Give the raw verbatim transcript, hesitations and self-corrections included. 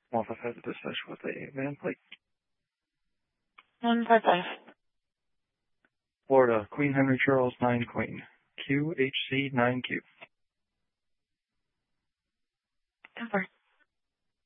Alpha has a dispatch with a van plate. one five five. Florida, Queen Henry Charles nine Queen. Q H C nine Q. Over.